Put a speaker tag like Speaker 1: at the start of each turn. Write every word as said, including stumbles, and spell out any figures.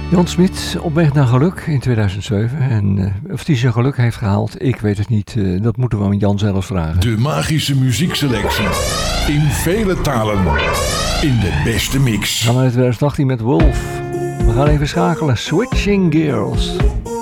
Speaker 1: Jan Smit op weg naar geluk in tweeduizend zeven. En uh, of hij zijn geluk heeft gehaald, ik weet het niet. Uh, dat moeten we aan Jan zelf vragen.
Speaker 2: De magische muziekselectie. In vele talen. In de beste mix.
Speaker 1: We gaan naar tweeduizend achttien met Wolf. We gaan even schakelen. Switching Gears.